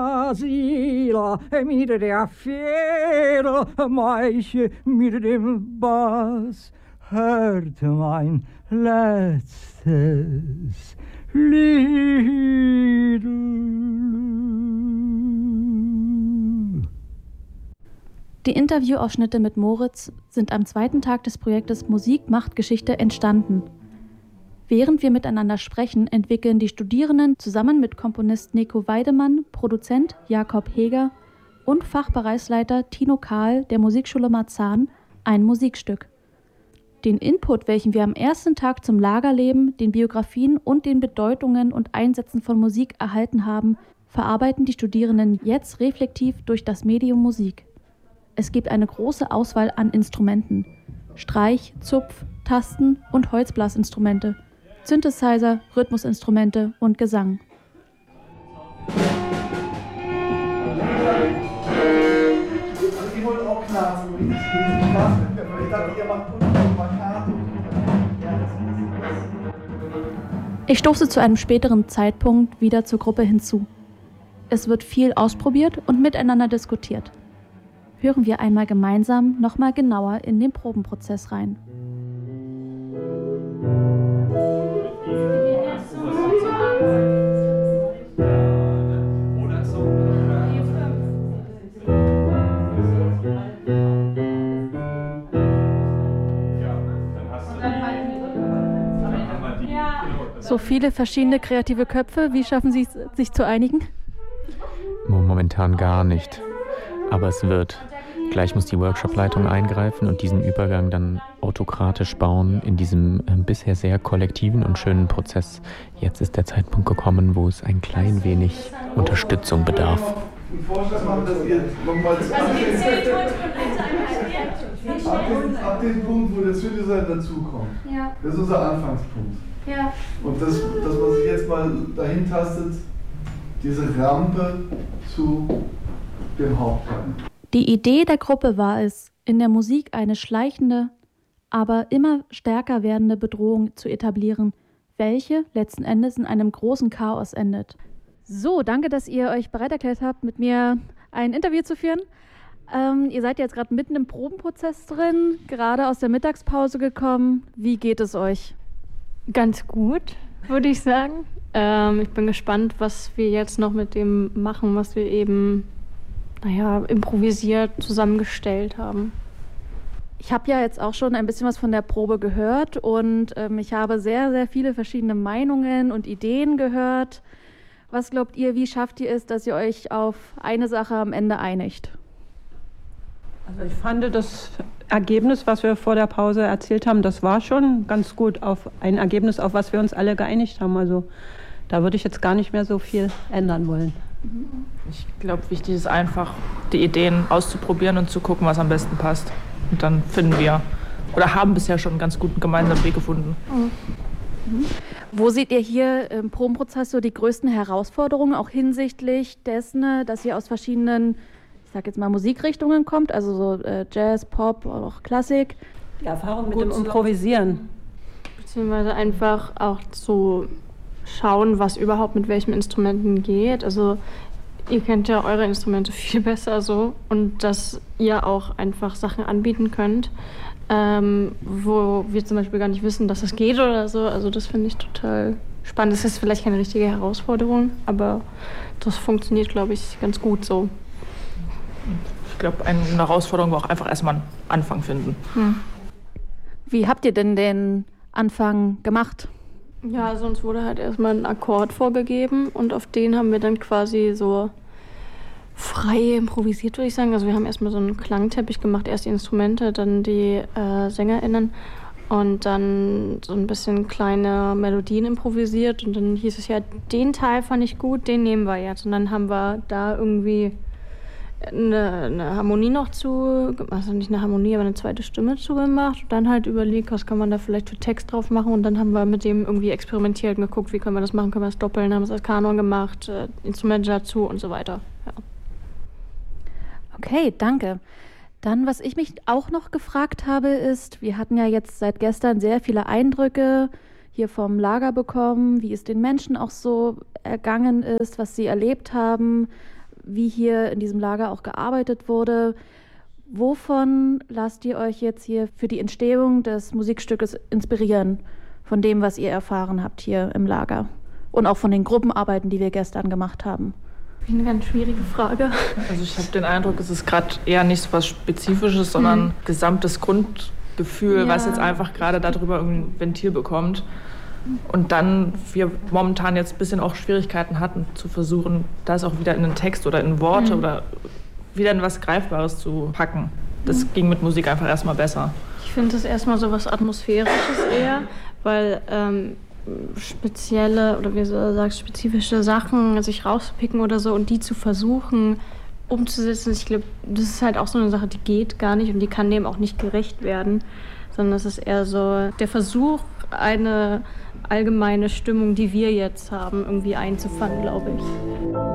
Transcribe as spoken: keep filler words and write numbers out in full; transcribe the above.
Sila mit der Feder, Meiche mit dem Bass, hört mein letztes Lied. Die Interviewausschnitte mit Moritz sind am zweiten Tag des Projektes Musik macht Geschichte entstanden. Während wir miteinander sprechen, entwickeln die Studierenden zusammen mit Komponist Nico Weidemann, Produzent Jakob Heger und Fachbereichsleiter Tino Kahl der Musikschule Marzahn ein Musikstück. Den Input, welchen wir am ersten Tag zum Lagerleben, den Biografien und den Bedeutungen und Einsätzen von Musik erhalten haben, verarbeiten die Studierenden jetzt reflektiv durch das Medium Musik. Es gibt eine große Auswahl an Instrumenten: Streich-, Zupf-, Tasten- und Holzblasinstrumente, Synthesizer, Rhythmusinstrumente und Gesang. Die wollte auch knarzen, richtig knarzen. Ich dachte, ihr macht unten Markato. Ich stoße zu einem späteren Zeitpunkt wieder zur Gruppe hinzu. Es wird viel ausprobiert und miteinander diskutiert. Hören wir einmal gemeinsam nochmal genauer in den Probenprozess rein. So viele verschiedene kreative Köpfe, wie schaffen Sie es, sich zu einigen? Momentan gar nicht. Aber es wird. Gleich muss die Workshopleitung eingreifen und diesen Übergang dann autokratisch bauen in diesem äh, bisher sehr kollektiven und schönen Prozess. Jetzt ist der Zeitpunkt gekommen, wo es ein klein wenig Unterstützung bedarf. Einen Vorschlag machen, dass ihr nochmal ab dem Punkt, wo der Synthesizer dazukommt. Ja. Das ist unser Anfangspunkt. Ja. Und das, dass man sich jetzt mal dahin tastet, diese Rampe zu dem Hauptteil. Die Idee der Gruppe war es, in der Musik eine schleichende, aber immer stärker werdende Bedrohung zu etablieren, welche letzten Endes in einem großen Chaos endet. So, danke, dass ihr euch bereit erklärt habt, mit mir ein Interview zu führen. Ähm, ihr seid jetzt gerade mitten im Probenprozess drin, gerade aus der Mittagspause gekommen. Wie geht es euch? Ganz gut, würde ich sagen. Ähm, ich bin gespannt, was wir jetzt noch mit dem machen, was wir eben, naja, improvisiert zusammengestellt haben. Ich habe ja jetzt auch schon ein bisschen was von der Probe gehört und ähm, ich habe sehr, sehr viele verschiedene Meinungen und Ideen gehört. Was glaubt ihr, wie schafft ihr es, dass ihr euch auf eine Sache am Ende einigt? Also ich fand das Ergebnis, was wir vor der Pause erzählt haben, das war schon ganz gut auf ein Ergebnis, auf was wir uns alle geeinigt haben. Also da würde ich jetzt gar nicht mehr so viel ändern wollen. Ich glaube, wichtig ist einfach, die Ideen auszuprobieren und zu gucken, was am besten passt. Und dann finden wir, oder haben bisher schon einen ganz guten gemeinsamen Weg gefunden. Mhm. Wo seht ihr hier im Probenprozess so die größten Herausforderungen, auch hinsichtlich dessen, dass ihr aus verschiedenen, ich sag jetzt mal, Musikrichtungen kommt, also so äh, Jazz, Pop, auch Klassik? Die Erfahrung mit dem Improvisieren. Beziehungsweise einfach auch zu schauen, was überhaupt mit welchen Instrumenten geht. Also ihr kennt ja eure Instrumente viel besser so und dass ihr auch einfach Sachen anbieten könnt, ähm, wo wir zum Beispiel gar nicht wissen, dass das geht oder so. Also das finde ich total spannend. Das ist vielleicht keine richtige Herausforderung, aber das funktioniert, glaube ich, ganz gut so. Ich glaube, eine Herausforderung war auch einfach erstmal einen Anfang finden. Hm. Wie habt ihr denn den Anfang gemacht? Ja, also uns wurde halt erstmal ein Akkord vorgegeben und auf den haben wir dann quasi so frei improvisiert, würde ich sagen. Also wir haben erstmal so einen Klangteppich gemacht, erst die Instrumente, dann die äh, SängerInnen und dann so ein bisschen kleine Melodien improvisiert und dann hieß es ja, den Teil fand ich gut, den nehmen wir jetzt. Und dann haben wir da irgendwie Eine, eine Harmonie noch zu, also nicht eine Harmonie, aber eine zweite Stimme zugemacht und dann halt überlegt, was kann man da vielleicht für Text drauf machen und dann haben wir mit dem irgendwie experimentiert und geguckt, wie können wir das machen, können wir das doppeln, haben es als Kanon gemacht, äh, Instrumente dazu und so weiter. Ja. Okay, danke. Dann, was ich mich auch noch gefragt habe, ist, wir hatten ja jetzt seit gestern sehr viele Eindrücke hier vom Lager bekommen, wie es den Menschen auch so ergangen ist, was sie erlebt haben. wie hier in diesem Lager auch gearbeitet wurde. Wovon lasst ihr euch jetzt hier für die Entstehung des Musikstückes inspirieren? Von dem, was ihr erfahren habt hier im Lager? Und auch von den Gruppenarbeiten, die wir gestern gemacht haben? Eine ganz schwierige Frage. Also ich habe den Eindruck, es ist gerade eher nicht so was Spezifisches, sondern mhm. gesamtes Grundgefühl, ja. was jetzt einfach gerade darüber ein Ventil bekommt. Und dann wir momentan jetzt ein bisschen auch Schwierigkeiten hatten, zu versuchen, das auch wieder in einen Text oder in Worte mhm. oder wieder in was Greifbares zu packen. Das mhm. ging mit Musik einfach erstmal besser. Ich finde es erstmal so was Atmosphärisches eher, weil ähm, spezielle oder wie soll ich sagen, spezifische Sachen sich rauspicken oder so und die zu versuchen umzusetzen. Ich glaube, das ist halt auch so eine Sache, die geht gar nicht und die kann dem auch nicht gerecht werden, sondern es ist eher so der Versuch, eine allgemeine Stimmung, die wir jetzt haben, irgendwie einzufangen, glaube ich.